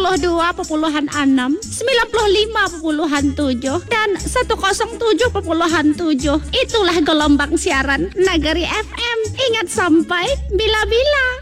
92,6, 95,7, dan 107,7. Itulah gelombang siaran Nagari FM. Ingat sampai bila-bila.